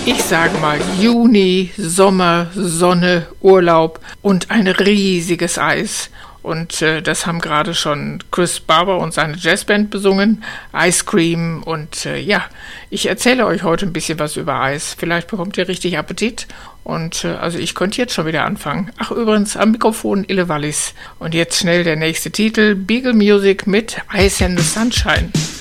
Ich sage mal Juni, Sommer, Sonne, Urlaub und ein riesiges Eis. Und das haben gerade schon Chris Barber und seine Jazzband besungen, Ice Cream. Und ich erzähle euch heute ein bisschen was über Eis. Vielleicht bekommt ihr richtig Appetit. Und also ich könnte jetzt schon wieder anfangen. Ach übrigens, am Mikrofon Ille Wallis. Und jetzt schnell der nächste Titel, Beagle Music mit Ice and the Sunshine.